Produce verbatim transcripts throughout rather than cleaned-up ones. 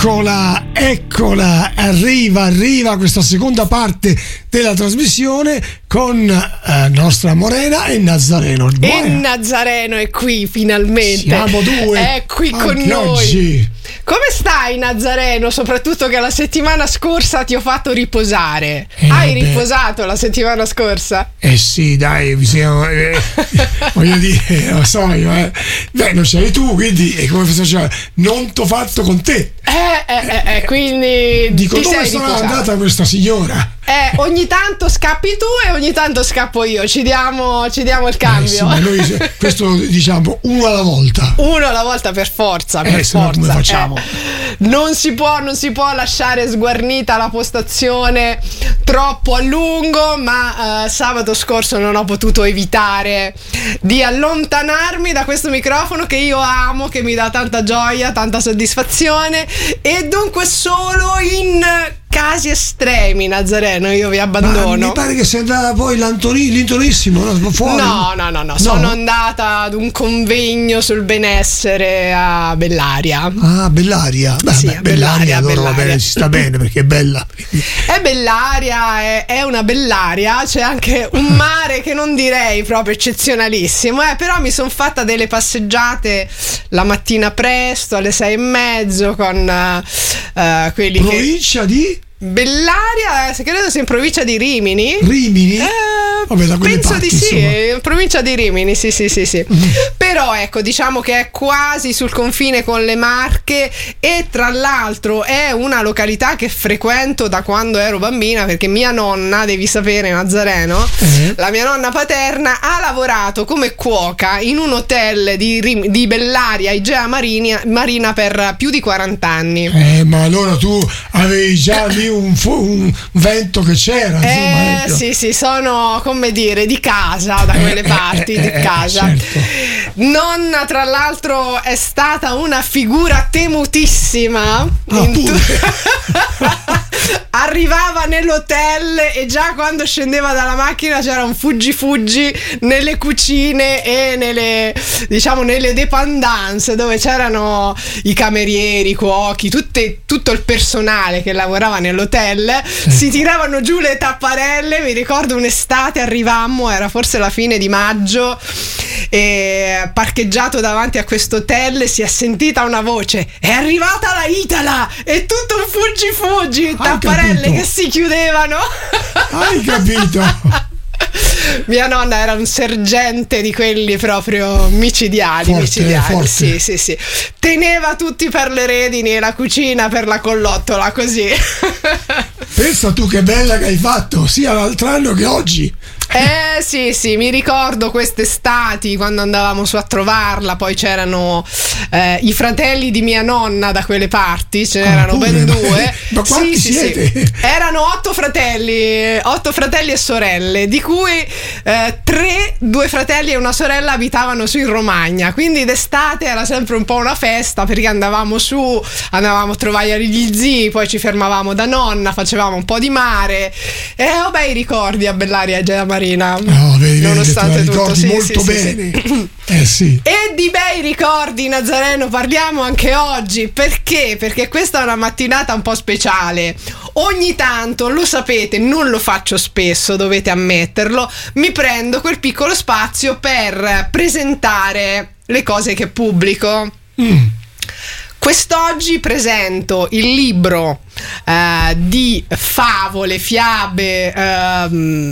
Eccola, eccola, arriva, arriva questa seconda parte della trasmissione con eh, nostra Morena e Nazareno. E Nazareno è qui finalmente. Siamo due. È qui anche con noi. Oggi. Come stai, Nazareno? Soprattutto che la settimana scorsa ti ho fatto riposare. Eh, Hai beh. riposato la settimana scorsa? Eh sì, dai, bisogna, eh, voglio dire, lo so io, eh. Beh, non c'eri tu, quindi è come faccio, non t'ho fatto con te. Eh, eh, eh, eh quindi Dico, ti dove sei sarà riposato? andata questa signora? Eh, ogni tanto scappi tu e ogni tanto scappo io. Ci diamo, ci diamo il cambio. Eh sì, ma noi questo diciamo uno alla volta. Uno alla volta per forza, per Eh, se no forza. come facciamo? Eh, non si può, non si può lasciare sguarnita la postazione troppo a lungo, ma eh, sabato scorso non ho potuto evitare di allontanarmi da questo microfono che io amo, che mi dà tanta gioia, tanta soddisfazione, e dunque solo in casi estremi, Nazareno, io vi abbandono. Ma mi pare che sia andata poi l'Antoni, l'intonissimo, no? Fuori. No, no, no, no, sono andata ad un convegno sul benessere a Bellaria. Ah, Bellaria. Beh, Sì, beh, a Bellaria, Bellaria, allora va Bellaria. bene, ci sta bene perché è bella. È Bellaria, è, è una Bellaria, c'è anche un mare che non direi proprio eccezionalissimo, eh, però mi sono fatta delle passeggiate la mattina presto, alle sei e mezzo, con eh, quelli che... Provincia di Bellaria, eh, credo sia in provincia di Rimini. Rimini? Eh, Vabbè, da quelle penso parti, di sì, insomma. in provincia di Rimini, sì, sì, sì, sì. Mm. Però ecco, diciamo che è quasi sul confine con le Marche, e tra l'altro è una località che frequento da quando ero bambina, perché mia nonna, devi sapere, Nazareno, Eh. la mia nonna paterna ha lavorato come cuoca in un hotel di, Rim- di Bellaria, Igea Marina, Marina per più di quaranta anni. Eh, ma allora tu avevi già lì un, fu- un vento che c'era, insomma. Eh ecco. sì sì, sono, come dire, di casa, da quelle Eh, parti, eh, di eh, casa. certo. Nonna, tra l'altro, è stata una figura temutissima. Ah, In pure. Arrivava nell'hotel e già quando scendeva dalla macchina c'era un fuggi fuggi nelle cucine e nelle, diciamo, nelle dépendance, dove c'erano i camerieri, i cuochi, tutte, tutto il personale che lavorava nell'hotel. Si tiravano giù le tapparelle. Mi ricordo un'estate arrivammo, era forse la fine di maggio, e parcheggiato davanti a questo hotel si è sentita una voce: è arrivata la Itala! E tutto un fuggi fuggi, tapparelle capito. che si chiudevano. Hai capito? Mia nonna era un sergente di quelli proprio micidiali, Forte, micidiali. forte. Sì, sì, sì. Teneva tutti per le redini e la cucina per la collottola, così. Pensa tu che bella che hai fatto, sia l'altro anno che oggi. Eh sì sì, mi ricordo queste estati quando andavamo su a trovarla. Poi c'erano eh, i fratelli di mia nonna da quelle parti, ce n'erano Ah, pure, ben ma- due. ma quanti Sì, sì, siete? sì. Erano otto fratelli, otto fratelli e sorelle, di cui eh, tre, due fratelli e una sorella abitavano su in Romagna. Quindi d'estate era sempre un po' una festa, perché andavamo su, andavamo a trovare gli zii, poi ci fermavamo da nonna, facevamo un po' di mare. E ho bei ricordi a Bellaria e Gea Marina. No, vedi, Nonostante vedi, te la tutto, ricordi sì, molto sì, sì, bene. sì. Eh sì. E di bei ricordi, Nazareno, parliamo anche oggi. Perché? Perché questa è una mattinata un po' speciale. Ogni tanto, lo sapete, non lo faccio spesso, dovete ammetterlo, mi prendo quel piccolo spazio per presentare le cose che pubblico. Mm. Quest'oggi presento il libro eh, di favole, fiabe, eh,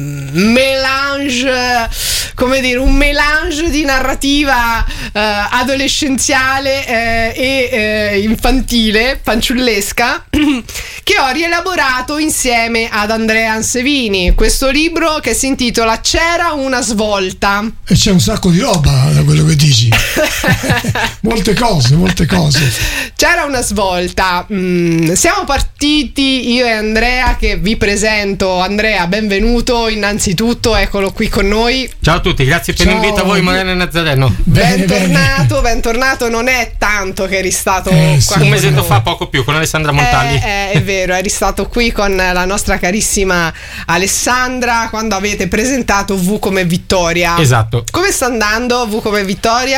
melange, come dire, un melange di narrativa eh, adolescenziale eh, e eh, infantile, fanciullesca, che ho rielaborato insieme ad Andrea Ansevini. Questo libro che si intitola C'era una svolta. E c'è un sacco di roba da quello che dici. molte cose, molte cose. C'era una svolta. Mm, siamo partiti io e Andrea, che vi presento. Andrea, benvenuto innanzitutto, eccolo qui con noi. Ciao a tutti, grazie per Ciao. l'invito a voi, Morena e Nazareno. Bene, bentornato, bene. bentornato. Non è tanto che eri stato Eh, sì. qua Un con mesetto noi. fa, poco più, con Alessandra Montali. Eh, eh, è vero, eri stato qui con la nostra carissima Alessandra quando avete presentato V come Vittoria. Esatto. Come sta andando V come Vittoria?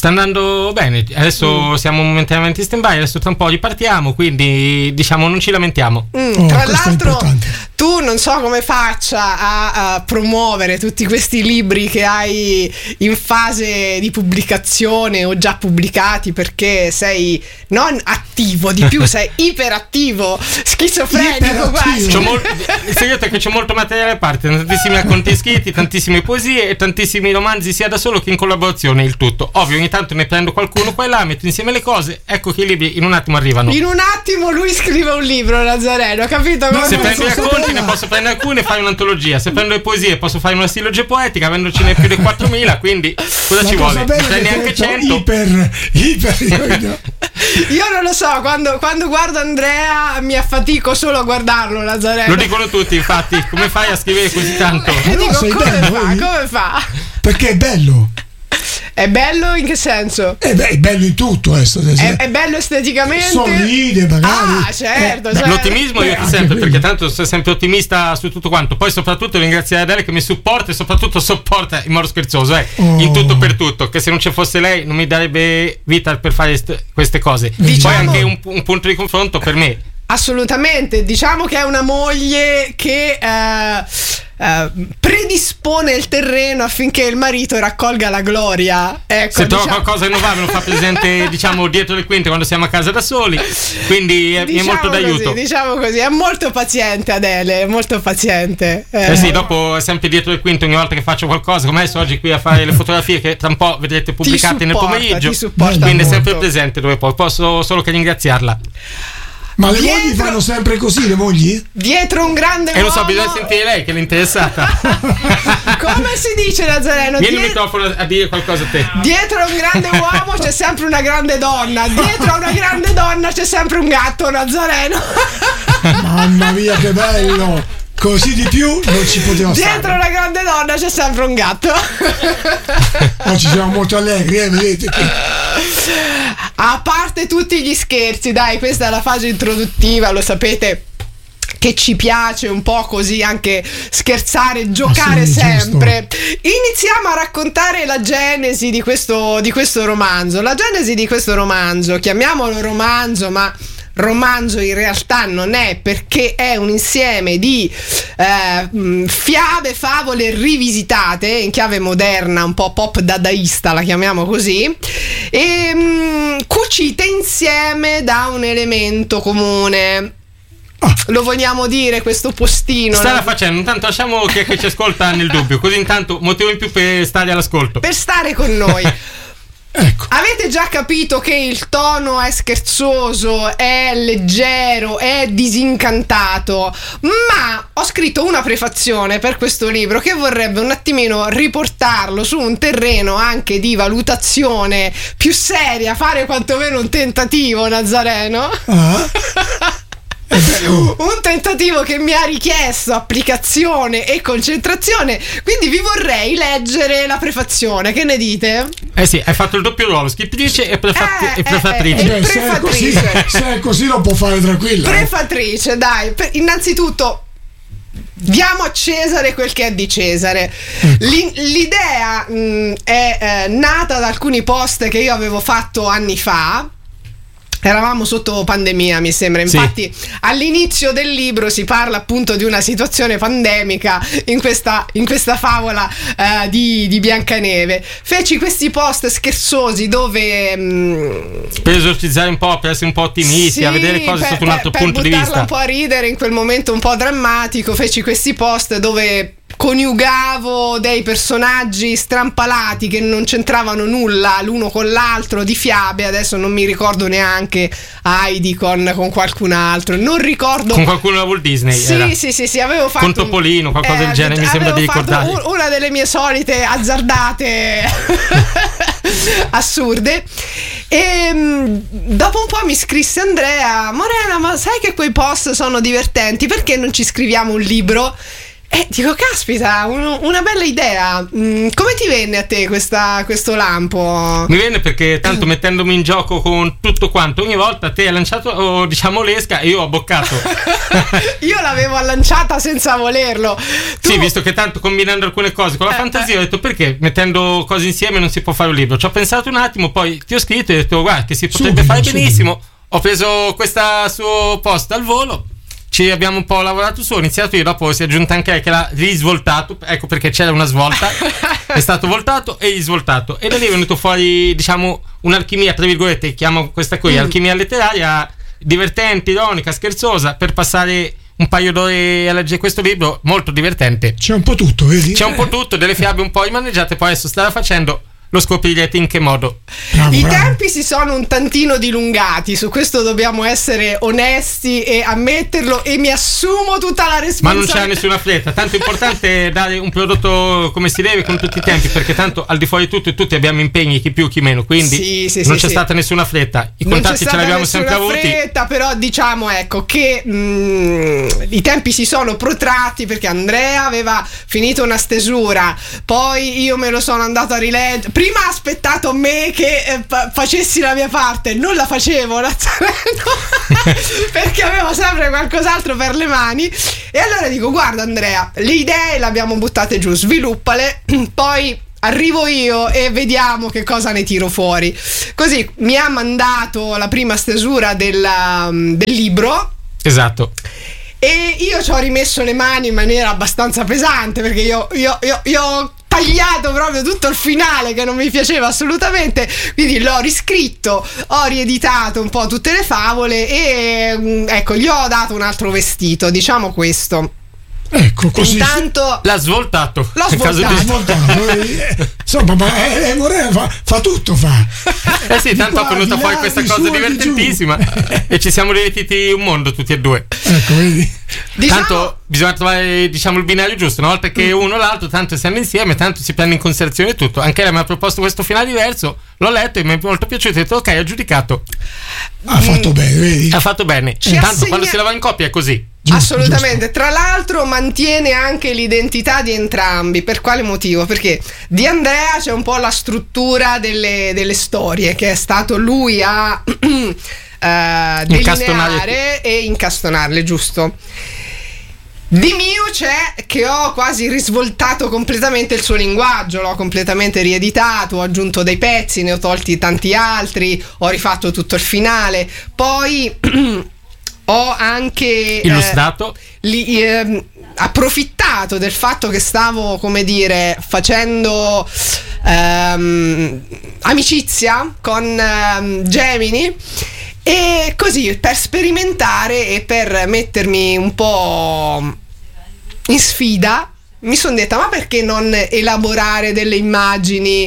Sta andando bene, adesso mm. siamo momentaneamente in stand by, adesso tra un po' ripartiamo, quindi diciamo non ci lamentiamo. Mm, oh, tra l'altro tu non so come faccia a, a promuovere tutti questi libri che hai in fase di pubblicazione o già pubblicati, perché sei non attivo, di più sei iperattivo, schizofrenico quasi. C'ho mol- il segreto è che c'è molto materiale a parte, tantissimi racconti scritti, tantissime poesie e tantissimi romanzi sia da solo che in collaborazione, il tutto. Ovvio, ogni tanto ne prendo qualcuno qua e là, metto insieme le cose, ecco che i libri in un attimo arrivano. In un attimo lui scrive un libro, Nazareno, capito? No, se prendo i racconti ne posso prendere alcune e fare un'antologia, se prendo le poesie posso fare una stilogia poetica, avendocene più di quattromila, quindi cosa la ci cosa vuole? Ne prendi anche cento. Iper, iper, io, io non lo so, quando, quando guardo Andrea mi affatico solo a guardarlo, Nazareno. Lo dicono tutti, infatti, come fai a scrivere così tanto? E dico, sei come bello, fa? vedi? Come fa? Perché è bello. È bello in che senso? Eh beh, è bello in tutto, eh, è, è bello esteticamente. Sorride magari. Ah, certo, eh, certo. L'ottimismo beh, io ti anche sento, quello. perché tanto sei sempre ottimista su tutto quanto. Poi soprattutto ringraziare Adele che mi supporta e soprattutto sopporta in modo scherzoso, eh, Oh. in tutto per tutto, che se non ci fosse lei non mi darebbe vita per fare st- queste cose. Diciamo- Poi anche un, un punto di confronto per me. Assolutamente, diciamo che è una moglie che eh, eh, predispone il terreno affinché il marito raccolga la gloria. Ecco, Se trova diciamo- qualcosa che non va me lo fa presente, diciamo, dietro le quinte quando siamo a casa da soli, quindi è, mi è Diciamo molto d'aiuto. così, diciamo così, è molto paziente Adele, è molto paziente. Eh sì, dopo è sempre dietro le quinte ogni volta che faccio qualcosa, come adesso oggi qui a fare le fotografie che tra un po' vedrete pubblicate nel supporta, pomeriggio, ti supporta quindi è molto. sempre presente dove poi posso solo che ringraziarla. Ma le Dietro- mogli fanno sempre così, le mogli? Dietro un grande E lo so, uomo. bisogna sentire lei che è interessata. Come si dice, Nazareno? Vieni il Die- microfono a dire qualcosa a te. Dietro a un grande uomo c'è sempre una grande donna. Dietro a una grande donna c'è sempre un gatto, Nazareno. Mamma mia, che bello! Così di più non ci poteva Dietro a stare. una grande donna c'è sempre un gatto. Oggi siamo molto allegri, eh, vedete? A parte tutti gli scherzi, dai, questa è la fase introduttiva, lo sapete che ci piace un po' così anche scherzare, giocare sì, sempre. Iniziamo a raccontare la genesi di questo, di questo romanzo. La genesi di questo romanzo, chiamiamolo romanzo, ma romanzo in realtà non è, perché è un insieme di eh, mh, fiabe, favole rivisitate in chiave moderna, un po' pop dadaista, la chiamiamo così, e mh, cucite insieme da un elemento comune. Lo vogliamo dire questo postino? Stava no? facendo, intanto lasciamo chi è che ci ascolta nel dubbio, così intanto motivo in più per stare all'ascolto. Per stare con noi. Ecco. Avete già capito che il tono è scherzoso, è leggero, è disincantato, ma ho scritto una prefazione per questo libro che vorrebbe un attimino riportarlo su un terreno anche di valutazione più seria, fare quantomeno un tentativo, Nazareno. Ah. Un tentativo che mi ha richiesto applicazione e concentrazione, quindi vi vorrei leggere la prefazione, che ne dite? Eh sì, hai fatto il doppio ruolo, scrittrice e, prefat- Eh, e prefattrice. eh, Beh, se è così, prefatrice. se è così lo può fare tranquilla. eh. Prefatrice, dai, per- innanzitutto diamo a Cesare quel che è di Cesare. L'in- l'idea mh, è eh, nata da alcuni post che io avevo fatto anni fa. Eravamo sotto pandemia, mi sembra. Infatti, sì, all'inizio del libro si parla appunto di una situazione pandemica in questa, in questa favola uh, di, di Biancaneve. Feci questi post scherzosi dove mh, per esorcizzare un po', per essere un po' ottimisti, sì, a vedere cose per, sotto un altro per, punto per di vista. un po' a ridere in quel momento un po' drammatico. Feci questi post dove coniugavo dei personaggi strampalati che non c'entravano nulla l'uno con l'altro, di fiabe. Adesso non mi ricordo neanche Heidi con, con qualcun altro, non ricordo, con qualcuno da Walt Disney. sì, era. sì sì sì avevo fatto con Topolino, qualcosa eh, del genere, mi sembra di ricordare un, una delle mie solite azzardate assurde. E mh, dopo un po' mi scrisse Andrea: Morena, ma sai che quei post sono divertenti, perché non ci scriviamo un libro? Eh, dico, caspita, un- una bella idea. Mm, come ti venne a te questa, questo lampo? Mi viene perché tanto mettendomi in gioco con tutto quanto, ogni volta te hai lanciato, oh, diciamo, l'esca e io ho boccato. Io l'avevo lanciata senza volerlo. Tu- Sì, visto che tanto combinando alcune cose con la Eh, fantasia eh. ho detto perché mettendo cose insieme non si può fare un libro. Ci ho pensato un attimo, poi ti ho scritto e ho detto guarda che si potrebbe Subito, fare subito. benissimo. Ho preso questa suo post al volo, ci abbiamo un po' lavorato su, ho iniziato io, dopo si è aggiunta anche lei che l'ha risvoltato, ecco perché c'era una svolta, è stato voltato e risvoltato e da lì è venuto fuori, diciamo, un'alchimia, tra virgolette, chiamo questa qui, Mm. alchimia letteraria, divertente, ironica, scherzosa, per passare un paio d'ore a leggere questo libro, molto divertente. C'è un po' tutto, vedi? C'è un po' tutto, delle fiabe un po' rimaneggiate, poi adesso starà facendo, lo scoprirete in che modo. Bravo, I bravo. tempi si sono un tantino dilungati, su questo dobbiamo essere onesti e ammetterlo, e mi assumo tutta la Ma responsabilità. non c'è nessuna fretta, tanto è importante dare un prodotto come si deve con tutti i tempi, perché tanto al di fuori di tutto e tutti abbiamo impegni, chi più chi meno, quindi Sì, sì, non sì, c'è sì. stata nessuna fretta, i Non c'è contatti ce stata l'abbiamo nessuna sempre avuti. fretta, però diciamo ecco che mm, i tempi si sono protratti perché Andrea aveva finito una stesura, poi io me lo sono andato a rileggere, prima ha aspettato me che eh, fa- facessi la mia parte, non la facevo Nazzareno, perché avevo sempre qualcos'altro per le mani, e allora dico guarda Andrea, le idee le abbiamo buttate giù, sviluppale, poi arrivo io e vediamo che cosa ne tiro fuori. Così mi ha mandato la prima stesura della- del libro Esatto. e io ci ho rimesso le mani in maniera abbastanza pesante, perché io, io, io, io ho tagliato proprio tutto il finale che non mi piaceva assolutamente, quindi l'ho riscritto, ho rieditato un po' tutte le favole e mm, ecco, gli ho dato un altro vestito, diciamo questo. Ecco, così. Intanto L'ha svoltato. L'ho In caso svoltato. di- Svoltato, eh, insomma, ma eh, eh, Morena fa, fa tutto, fa. Eh sì, Di tanto qua, è venuta di fuori là, questa di cosa su, di giù. divertentissima e ci siamo divertiti un mondo tutti e due. Ecco, vedi? diciamo, Tanto bisogna trovare, diciamo, il binario giusto. Una volta che uno o l'altro, tanto siamo insieme, tanto si prende in considerazione tutto. Anche lei mi ha proposto questo finale diverso, l'ho letto e mi è molto piaciuto. Ho detto ok, ho giudicato. Ha fatto bene, vedi? Ha fatto bene. Ci Tanto assegna- quando si lavora in coppia è così. Giusto, assolutamente, tra l'altro mantiene anche l'identità di entrambi. Per quale motivo? Perché di Andrea c'è un po' la struttura delle, delle storie che è stato lui a eh, delineare e incastonarle, giusto? Di mio c'è che ho quasi risvoltato completamente il suo linguaggio, l'ho completamente rieditato, ho aggiunto dei pezzi, ne ho tolti tanti altri, ho rifatto tutto il finale, poi ho anche eh, Illustrato. li- ehm, approfittato del fatto che stavo, come dire, facendo ehm, amicizia con ehm, Gemini, e così per sperimentare e per mettermi un po' in sfida mi sono detta ma perché non elaborare delle immagini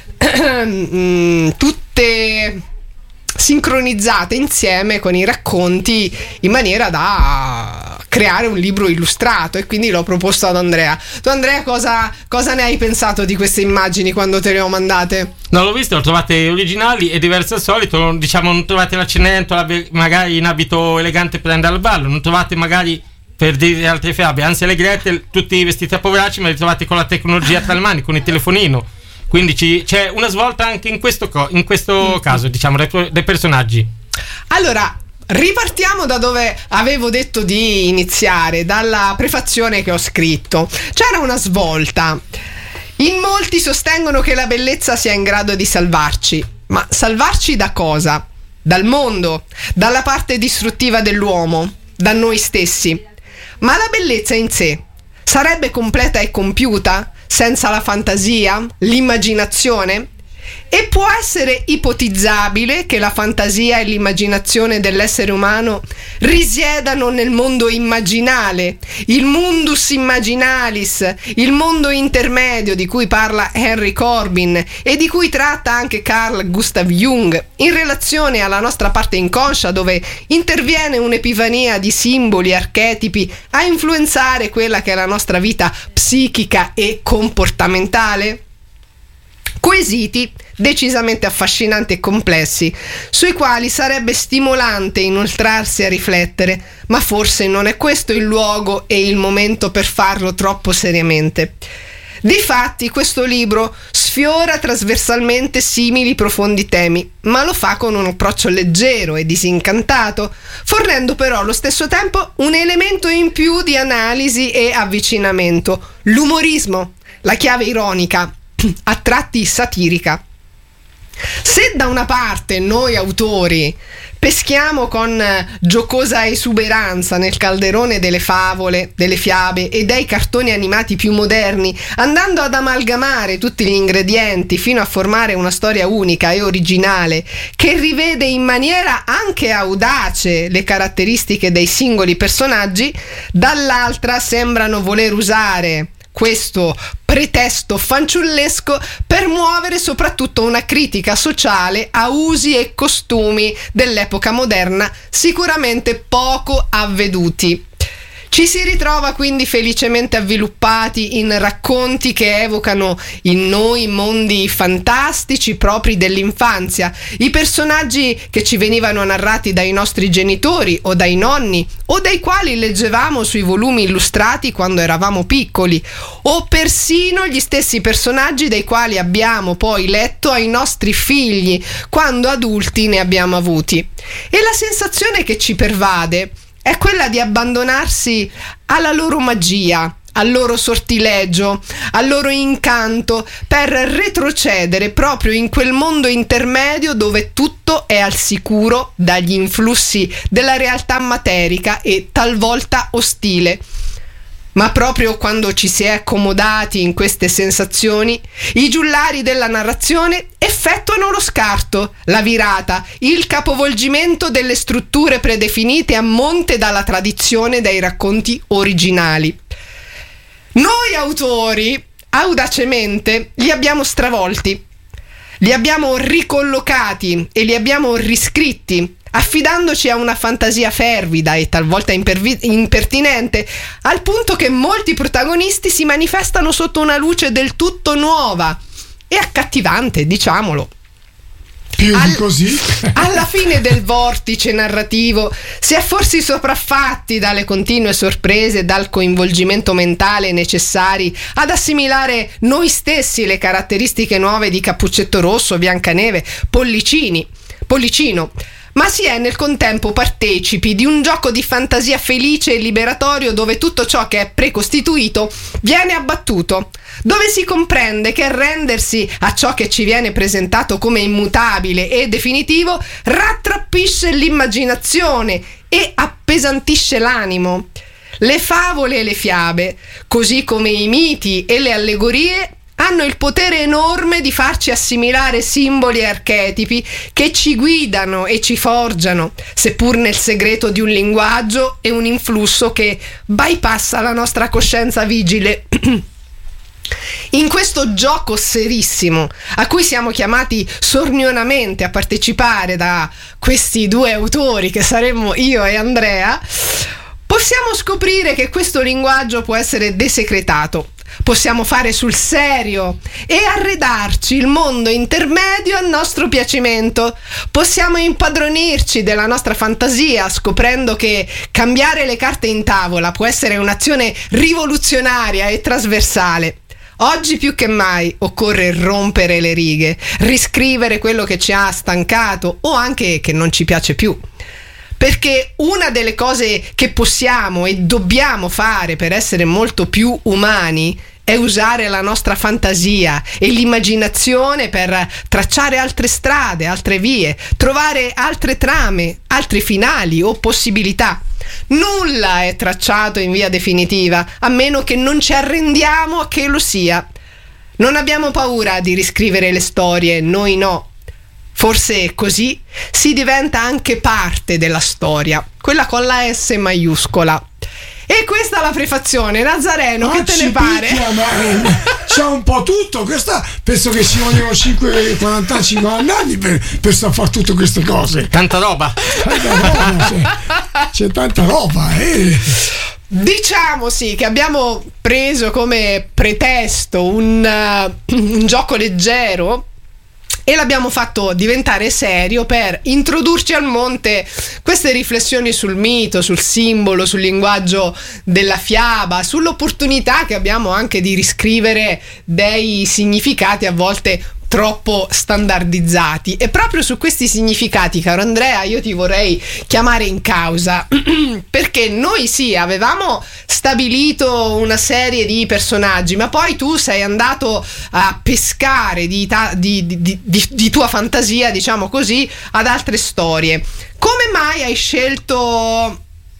mm, tutte sincronizzate insieme con i racconti in maniera da creare un libro illustrato, e quindi l'ho proposto ad Andrea. Tu Andrea cosa, cosa ne hai pensato di queste immagini quando te le ho mandate? Non l'ho visto, lo trovate originali e diverse al solito. Diciamo, non trovate la Cenerentola magari in abito elegante per andare al ballo, non trovate magari per dire altre fiabe, anzi alle Gretel tutti vestiti a poveracci, ma li trovate con la tecnologia tra le mani, con il telefonino. Quindi ci, c'è una svolta anche in questo, co- in questo caso, diciamo, dei, dei personaggi. Allora, ripartiamo da dove avevo detto di iniziare, dalla prefazione che ho scritto. C'era una svolta. In molti sostengono che la bellezza sia in grado di salvarci, ma salvarci da cosa? Dal mondo, dalla parte distruttiva dell'uomo, da noi stessi. Ma la bellezza in sé sarebbe completa e compiuta senza la fantasia, l'immaginazione? E può essere ipotizzabile che la fantasia e l'immaginazione dell'essere umano risiedano nel mondo immaginale, il mundus immaginalis, il mondo intermedio di cui parla Henry Corbin e di cui tratta anche Carl Gustav Jung, in relazione alla nostra parte inconscia, dove interviene un'epifania di simboli, archetipi a influenzare quella che è la nostra vita psichica e comportamentale? Quesiti decisamente affascinanti e complessi, sui quali sarebbe stimolante inoltrarsi a riflettere, ma forse non è questo il luogo e il momento per farlo troppo seriamente. Difatti, questo libro sfiora trasversalmente simili profondi temi, ma lo fa con un approccio leggero e disincantato, fornendo però allo stesso tempo un elemento in più di analisi e avvicinamento: l'umorismo, la chiave ironica, a tratti satirica. Se da una parte noi autori peschiamo con giocosa esuberanza nel calderone delle favole, delle fiabe e dei cartoni animati più moderni, andando ad amalgamare tutti gli ingredienti fino a formare una storia unica e originale che rivede in maniera anche audace le caratteristiche dei singoli personaggi, dall'altra sembrano voler usare questo pretesto fanciullesco per muovere soprattutto una critica sociale a usi e costumi dell'epoca moderna sicuramente poco avveduti. Ci si ritrova quindi felicemente avviluppati in racconti che evocano in noi mondi fantastici propri dell'infanzia, i personaggi che ci venivano narrati dai nostri genitori o dai nonni, o dai quali leggevamo sui volumi illustrati quando eravamo piccoli, o persino gli stessi personaggi dei quali abbiamo poi letto ai nostri figli quando adulti ne abbiamo avuti. E la sensazione che ci pervade è quella di abbandonarsi alla loro magia, al loro sortileggio, al loro incanto, per retrocedere proprio in quel mondo intermedio dove tutto è al sicuro dagli influssi della realtà materica e talvolta ostile. Ma proprio quando ci si è accomodati in queste sensazioni, i giullari della narrazione effettuano lo scarto, la virata, il capovolgimento delle strutture predefinite a monte dalla tradizione dei racconti originali. Noi autori, audacemente, li abbiamo stravolti, li abbiamo ricollocati e li abbiamo riscritti, affidandoci a una fantasia fervida e talvolta impervi- impertinente, al punto che molti protagonisti si manifestano sotto una luce del tutto nuova e accattivante, diciamolo. Più Al- di così. Alla fine del vortice narrativo si è forse sopraffatti dalle continue sorprese e dal coinvolgimento mentale necessari ad assimilare noi stessi le caratteristiche nuove di Cappuccetto Rosso, Biancaneve, Pollicini, Pollicino, ma si è nel contempo partecipi di un gioco di fantasia felice e liberatorio dove tutto ciò che è precostituito viene abbattuto, dove si comprende che arrendersi a ciò che ci viene presentato come immutabile e definitivo rattrappisce l'immaginazione e appesantisce l'animo. Le favole e le fiabe, così come i miti e le allegorie, hanno il potere enorme di farci assimilare simboli e archetipi che ci guidano e ci forgiano, seppur nel segreto di un linguaggio e un influsso che bypassa la nostra coscienza vigile. In questo gioco serissimo, a cui siamo chiamati sornionamente a partecipare da questi due autori che saremmo io e Andrea, possiamo scoprire che questo linguaggio può essere desecretato. Possiamo fare sul serio e arredarci il mondo intermedio a nostro piacimento. Possiamo impadronirci della nostra fantasia, scoprendo che cambiare le carte in tavola può essere un'azione rivoluzionaria e trasversale. Oggi più che mai occorre rompere le righe, riscrivere quello che ci ha stancato o anche che non ci piace più. Perché una delle cose che possiamo e dobbiamo fare per essere molto più umani è usare la nostra fantasia e l'immaginazione per tracciare altre strade, altre vie, trovare altre trame, altri finali o possibilità. Nulla è tracciato in via definitiva, a meno che non ci arrendiamo a che lo sia. Non abbiamo paura di riscrivere le storie, noi no. Forse così si diventa anche parte della storia, quella con la S maiuscola. E questa è la prefazione. Nazareno, Ma che te ne ci pare? picchia, ma, eh, c'ha un po' tutto. Questa penso che ci vogliono cinque, quaranta, cinquanta anni per, per fare tutte queste cose. Tanta roba. Tanta roba, c'è, c'è tanta roba, eh. Diciamo sì che abbiamo preso come pretesto un, uh, un gioco leggero e l'abbiamo fatto diventare serio per introdurci al monte queste riflessioni sul mito, sul simbolo, sul linguaggio della fiaba, sull'opportunità che abbiamo anche di riscrivere dei significati a volte troppo standardizzati. E proprio su questi significati, caro Andrea, io ti vorrei chiamare in causa perché noi sì, avevamo stabilito una serie di personaggi, ma poi tu sei andato a pescare di, ta- di, di, di, di, di tua fantasia, diciamo così, ad altre storie. Come mai hai scelto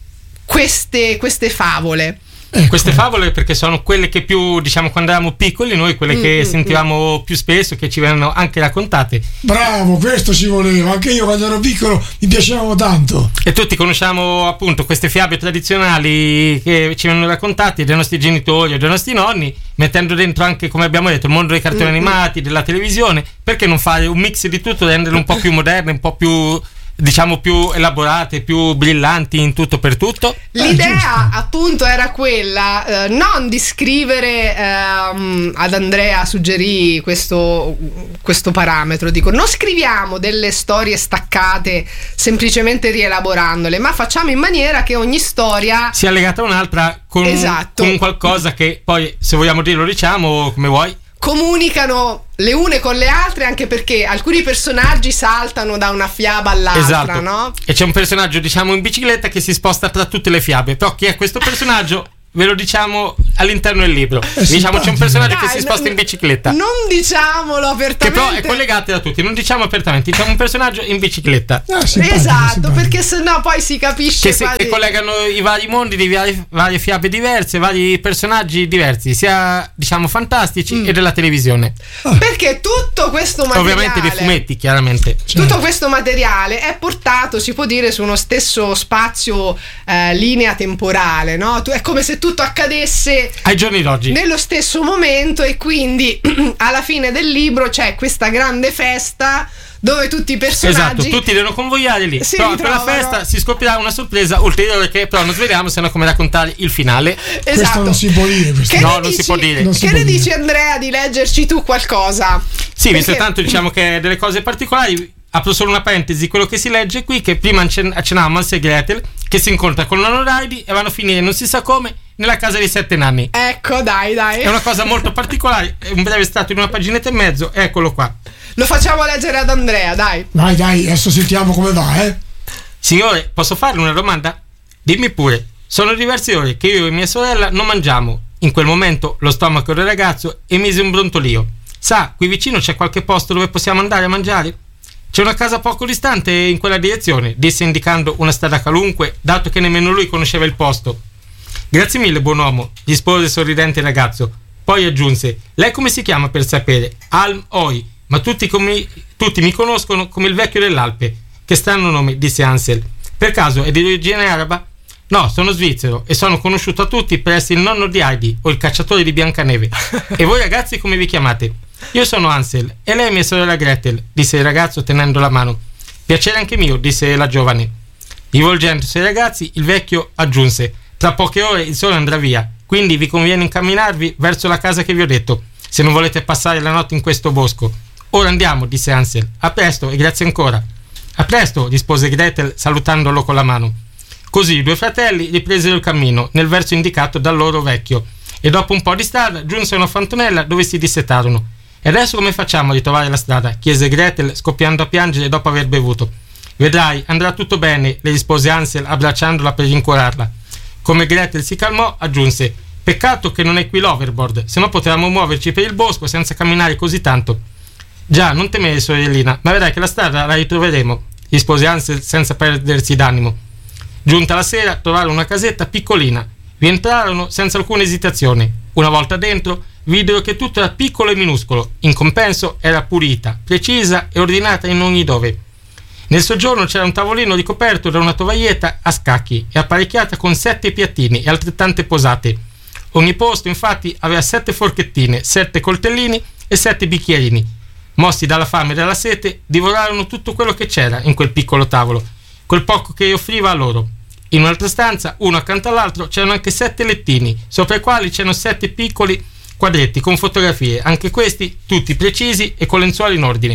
queste, queste favole? Ecco. Queste favole perché sono quelle che più, diciamo, quando eravamo piccoli noi, quelle che mm-hmm. sentivamo più spesso, che ci venivano anche raccontate. Bravo, questo ci voleva. Anche io quando ero piccolo mi piacevano tanto. E tutti conosciamo appunto queste fiabe tradizionali che ci vengono raccontate dai nostri genitori o dai nostri nonni, mettendo dentro anche, come abbiamo detto, il mondo dei cartoni mm-hmm. animati, della televisione. Perché non fare un mix di tutto, renderle un po' più moderne, un po' più, diciamo, più elaborate, più brillanti in tutto per tutto? L'idea eh, appunto era quella, eh, non di scrivere, ehm, ad Andrea suggerì questo, questo parametro, dico non scriviamo delle storie staccate semplicemente rielaborandole, ma facciamo in maniera che ogni storia sia legata a un'altra con, esatto. con qualcosa che poi, se vogliamo dirlo, diciamo come vuoi, comunicano le une con le altre, anche perché alcuni personaggi saltano da una fiaba all'altra, esatto. no? E c'è un personaggio, diciamo, in bicicletta che si sposta tra tutte le fiabe. Però chi è questo personaggio? Ve lo diciamo all'interno del libro. È diciamo c'è un personaggio Dai, che si sposta no, in bicicletta. Non diciamolo apertamente. Che però è collegato da tutti, non diciamo apertamente. Diciamo un personaggio in bicicletta. Ah, simpatico, esatto, simpatico. perché sennò poi si capisce Che, si, quasi... che collegano i vari mondi di varie, varie fiabe diverse, vari personaggi diversi, sia diciamo fantastici mm. e della televisione. Ah. Perché tutto questo materiale, ovviamente dei fumetti, chiaramente. Tutto certo. questo materiale è portato, si può dire, su uno stesso spazio, eh, linea temporale, no? È come se tutto accadesse ai giorni d'oggi nello stesso momento, e quindi alla fine del libro c'è questa grande festa dove tutti i personaggi, esatto, tutti devono convogliare lì, però per la festa si scoprirà una sorpresa ulteriore che però non sveliamo, se no come raccontare il finale. Esatto. Questo non si può dire, che no, ne non dici, si può dire. Che si ne può dici dire. Andrea di leggerci tu qualcosa? Sì, Perché... visto tanto diciamo che delle cose particolari. Apro solo una parentesi, quello che si legge qui, che prima accennavamo Hansel e Gretel che si incontra con la Noraidi e vanno a finire non si sa come nella casa dei sette nani. Ecco, dai, dai. È una cosa molto particolare, è un breve estratto in una paginetta e mezzo, eccolo qua. Lo facciamo leggere ad Andrea, dai. Dai, dai, adesso sentiamo come va, eh. Signore, posso farle una domanda? Dimmi pure. Sono diverse ore che io e mia sorella non mangiamo. In quel momento lo stomaco del ragazzo emise un brontolio. Sa, qui vicino c'è qualche posto dove possiamo andare a mangiare? C'è una casa poco distante in quella direzione, disse indicando una strada qualunque, dato che nemmeno lui conosceva il posto. Grazie mille, buon uomo, rispose sorridente il ragazzo. Poi aggiunse: lei come si chiama per sapere? Alm Oi, ma tutti, come, tutti mi conoscono come il vecchio dell'Alpe. Che strano nome, disse Hansel. Per caso è di origine araba? No, sono svizzero e sono conosciuto a tutti per essere il nonno di Heidi o il cacciatore di Biancaneve. E voi ragazzi come vi chiamate? Io sono Hansel e lei è mia sorella Gretel, disse il ragazzo tenendo la mano. Piacere anche mio, disse la giovane. Rivolgendosi ai ragazzi, il vecchio aggiunse: tra poche ore il sole andrà via, quindi vi conviene incamminarvi verso la casa che vi ho detto, se non volete passare la notte in questo bosco. Ora andiamo, disse Hansel. A presto e grazie ancora. A presto, rispose Gretel salutandolo con la mano. Così i due fratelli ripresero il cammino nel verso indicato dal loro vecchio e dopo un po' di strada giunsero a una fontanella dove si dissetarono. E adesso come facciamo a ritrovare la strada? Chiese Gretel scoppiando a piangere dopo aver bevuto. Vedrai, andrà tutto bene, le rispose Hansel abbracciandola per rincuorarla. Come Gretel si calmò, aggiunse: peccato che non è qui l'overboard, se no potevamo muoverci per il bosco senza camminare così tanto. Già, non temere sorellina, ma vedrai che la strada la ritroveremo, rispose Hansel senza perdersi d'animo. Giunta la sera trovarono una casetta piccolina. Vi entrarono senza alcuna esitazione. Una volta dentro videro che tutto era piccolo e minuscolo, in compenso era pulita, precisa e ordinata in ogni dove. Nel soggiorno c'era un tavolino ricoperto da una tovaglietta a scacchi e apparecchiata con sette piattini e altrettante posate. Ogni posto infatti aveva sette forchettine, sette coltellini e sette bicchierini. Mossi dalla fame e dalla sete, divorarono tutto quello che c'era in quel piccolo tavolo, quel poco che offriva a loro. In un'altra stanza, uno accanto all'altro, c'erano anche sette lettini, sopra i quali c'erano sette piccoli quadretti con fotografie, anche questi tutti precisi e con lenzuola in ordine.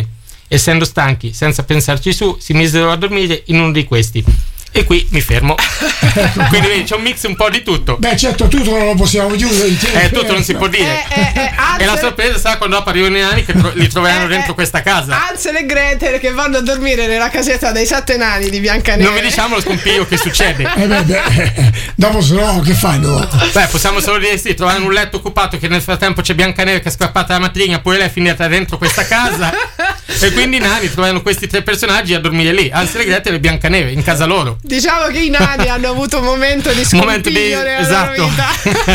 essendo stanchi, senza pensarci su, si misero a dormire in uno di questi. E qui mi fermo. Quindi vedi, c'è un mix un po' di tutto. Beh, certo, tutto non lo possiamo chiudere. Eh, tutto non si può dire. Eh, eh, eh, e la sorpresa sarà quando dopo arrivano i nani che tro- li troveranno eh, dentro eh, questa casa. Hansel e Gretel che vanno a dormire nella casetta dei sette nani di Biancaneve. Non vi diciamo lo scompiglio che succede. Eh beh, beh, eh, dopo se no che fanno? Beh, possiamo solo dire sì, trovano un letto occupato, che nel frattempo c'è Biancaneve che è scappata la matrigna, poi lei è finita dentro questa casa. E quindi i nani trovano questi tre personaggi a dormire lì, Hansel e Gretel e Biancaneve, in casa loro. Diciamo che i nani hanno avuto un momento di scompiglio momento di... nella esatto. loro vita.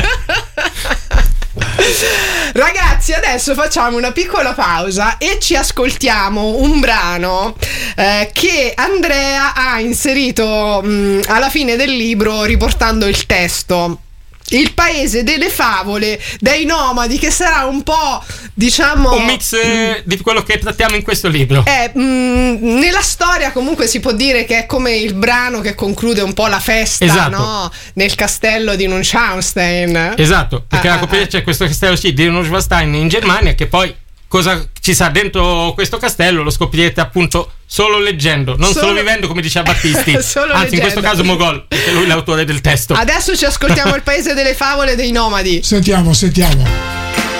Ragazzi, adesso facciamo una piccola pausa e ci ascoltiamo un brano eh, che Andrea ha inserito mh, alla fine del libro riportando il testo. Il paese delle favole dei nomadi, che sarà un po', diciamo, un mix eh, di quello che trattiamo in questo libro. Eh, mh, nella storia comunque si può dire che è come il brano che conclude un po' la festa, esatto. no? Nel castello di Neuschwanstein. Esatto, perché ah, la copertina ah, c'è questo castello sì, di Neuschwanstein in Germania, che poi cosa ci sa dentro questo castello lo scoprirete appunto solo leggendo, non solo, solo vivendo, come diceva Battisti. Anzi, leggendo. In questo caso Mogol, perché lui è l'autore del testo. Adesso ci ascoltiamo il paese delle favole dei nomadi. Sentiamo, sentiamo.